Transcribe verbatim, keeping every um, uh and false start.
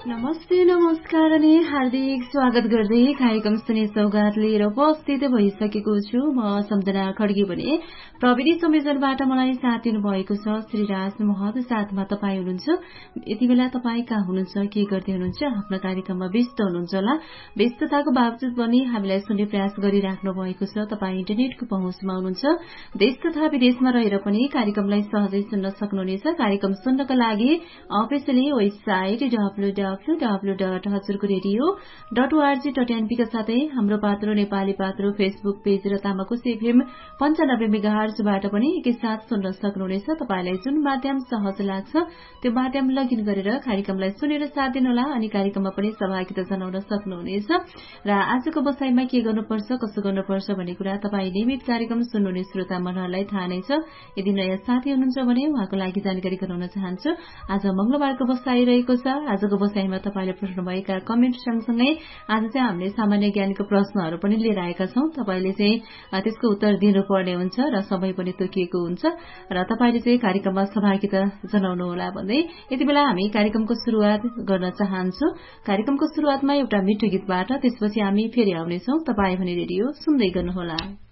नमस्ते नमस्कार अनि हार्दिक स्वागत गर्दै कार्यक्रम सुने सौगात लिएर उपस्थित भइसकेको छु। म सम्झना खड्गी भने प्रविधि संयोजनबाट मलाई साथ दिनु भएको छ श्रीराज महत। साथमा तपाईँ हुनुहुन्छ। यति बेला तपाईँ कहाँ हुनुहुन्छ, के गर्दै हुनुहुन्छ? आफ्नो कार्यक्रममा व्यस्त हुनुहुन्छ होला। व्यस्तताको बावजुद पनि हामीलाई सुन्ने प्रयास गरिराख्नु भएको छ। तपाईँ इन्टरनेटको पहुँचमा हुनुहुन्छ। देश तथा विदेशमा रहेर पनि कार्यक्रमलाई सहजै सुन्न सक्नुहुनेछ। कार्यक्रम सुन्नका लागि officially website W W W dot हजुरको radio dot ORG dot NP का साथै हाम्रो पात्रो नेपाली पात्रो फेसबुक पेज र तामाकोसी एफएम पञ्चानब्बे मेगाहर्जबाट पनि एकैसाथ सुन्न सक्नुहुनेछ। तपाईलाई जुन माध्यम सहज लाग्छ त्यो माध्यम लगइन गरेर कार्यक्रमलाई सुनेर साथ दिनुहोला अनि कार्यक्रममा पनि सहभागिता जनाउन सक्नुहुनेछ। र आजको बसाइमा के गर्नुपर्छ, कसो गर्नुपर्छ भन्ने कुरा तपाईँ नियमित कार्यक्रम सुन्नुहुने श्रोता मनहरूलाई थाहा नै छ। यदि नयाँ साथी हुनुहुन्छ भने उहाँको लागि जानकारी गराउन चाहन्छु। आज मंगलबारको बसाइ रहेको छ। आजको बसाइमा तपाईले पठाउनुभएका कमेन्ट सँगसँगै आज चाहिँ हामीले सामान्य ज्ञानको प्रश्नहरू पनि लिएर आएका छौं। तपाईले चाहिँ त्यसको उत्तर दिनुपर्ने हुन्छ र समय पनि तोकिएको हुन्छ र तपाईले चाहिँ कार्यक्रममा सहभागिता जनाउनु होला भन्दै यति बेला हामी कार्यक्रमको सुरुवात गर्न चाहन्छौं। कार्यक्रमको सुरुवातमा एउटा मिठो गीतबाट, त्यसपछि हामी फेरि आउनेछौं। तपाई भने रेडियो सुन्दै गर्नुहोला।